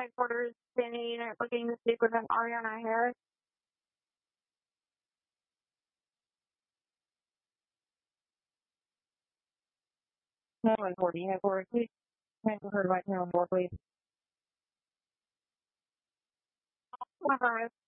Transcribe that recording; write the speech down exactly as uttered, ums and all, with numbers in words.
headquarters, Sandy Unit, looking to speak with an Ariana Harris. one forty headquarters, please. Can I heard right here on board, please? Affirmative.